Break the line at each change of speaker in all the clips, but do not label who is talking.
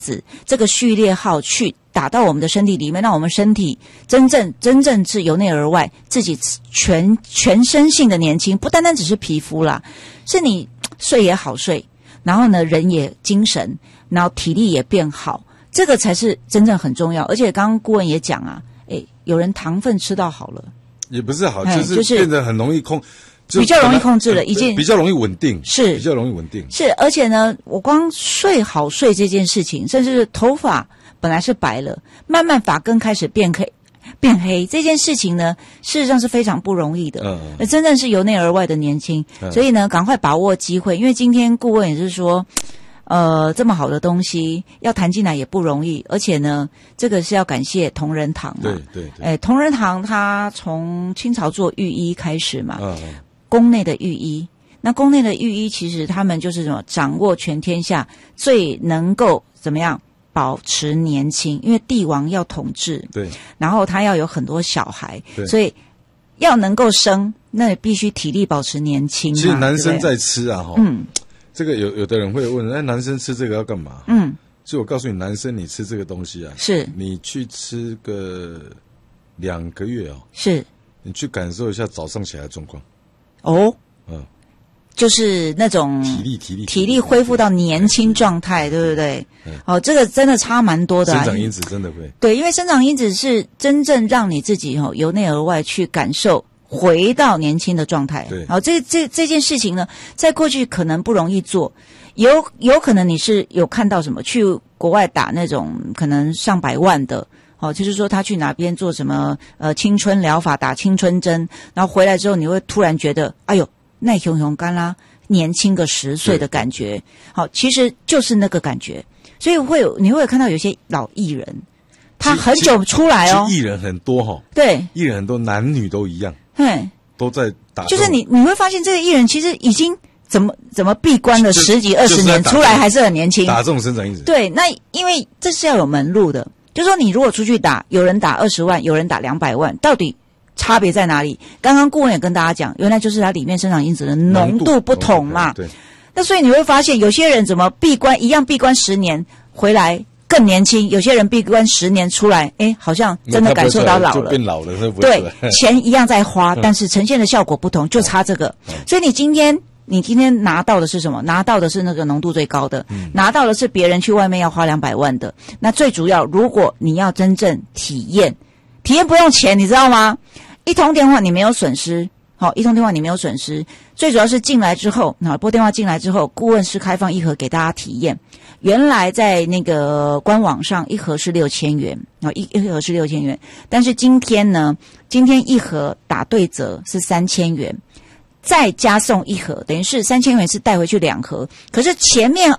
子这个序列号去打到我们的身体里面，让我们身体真正是由内而外自己全身性的年轻，不单单只是皮肤啦，是你睡也好睡，然后呢人也精神，然后体力也变好，这个才是真正很重要。而且刚刚顾问也讲啊，有人糖分吃到好了，也
不是好，就是变得很容易
比较容易控制了，已经
比较容易稳定，
是
比较容易稳定，
是。而且呢，我光睡好睡这件事情，甚至是头发本来是白了，慢慢发根开始变黑，这件事情呢，事实上是非常不容易的。真正是由内而外的年轻，所以呢，赶快把握机会，因为今天顾问也是说，这么好的东西要谈进来也不容易，而且呢，这个是要感谢同仁堂嘛。对。同仁堂它从清朝做御医开始嘛。宫内的御医，那宫内的御医其实他们就是什么，掌握全天下最能够怎么样保持年轻，因为帝王要统治，对，然后他要有很多小孩，所以要能够生，那必须体力保持年轻。
其实男生在吃啊，这个有的人会问，男生吃这个要干嘛？所以我告诉你，男生你吃这个东西啊，是你去吃个2个月哦，是你去感受一下早上起来的状况。
就是那种体力恢复到年轻状态，对不对？这个真的差蛮多的。
生长因子真的会
对，因为生长因子是真正让你自己由内而外去感受回到年轻的状态。对，这件事情呢，在过去可能不容易做，有可能你是有看到什么去国外打那种可能上百万的。就是说他去哪边做什么青春疗法，打青春针，然后回来之后你会突然觉得哎呦耐熊熊干啦，年轻个10岁的感觉。其实就是那个感觉，所以你会看到有些老艺人他很久出来哦，
艺人很多对，艺人很多，男女都一样，都在打，
就是你会发现这个艺人其实已经怎么闭关了10几20年，出来还是很年轻，
打这种生长因子。
对，那因为这是要有门路的。就说你如果出去打，有人打20万，有人打200万，到底差别在哪里？刚刚顾问也跟大家讲，原来就是它里面生长因子的浓度不同嘛。对。那所以你会发现，有些人怎么闭关10年回来更年轻，有些人闭关10年出来，好像真的感受到老了，
就变老了，
对，钱一样在花，但是呈现的效果不同，就差这个。所以你今天拿到的是什么？拿到的是那个浓度最高的，拿到的是别人去外面要花200万的。那最主要，如果你要真正体验不用钱，你知道吗？一通电话你没有损失，一通电话你没有损失。最主要是进来之后，拨电话进来之后，顾问是开放1盒给大家体验。原来在那个官网上1盒是6000元，一盒是6000元，但是今天1盒打对折是3000元。再加送1盒，等于是3000元是带回去2盒。可是前面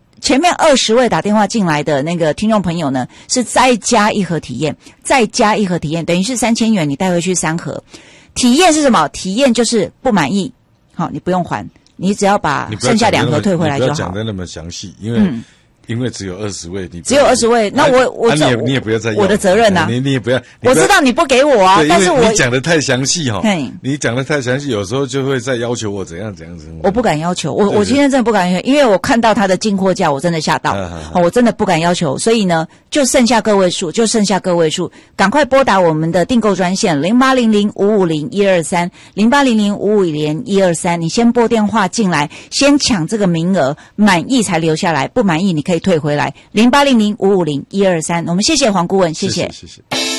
20位打电话进来的那个听众朋友呢，是再加1盒体验，再加1盒体验，等于是3000元你带回去3盒。体验是什么？体验就是不满意，你不用还，你只要把剩下2盒退回来就好。
你不要讲的那么详细，因为只有20位，
只有20位，那
你也不要再要
我的责任啊，
你也不要，
我知道你不给我啊，但是
你讲的太详细你讲的太详细，有时候就会再要求我怎样。
我不敢要求，我今天真的不敢要求，因为我看到他的进货价，我真的吓到，我真的不敢要求，所以呢，就剩下个位数，赶快拨打我们的订购专线0800550123 0800550123，你先拨电话进来，先抢这个名额，满意才留下来，不满意你可以退回来，0800550123。我们谢谢黄顾问，谢谢。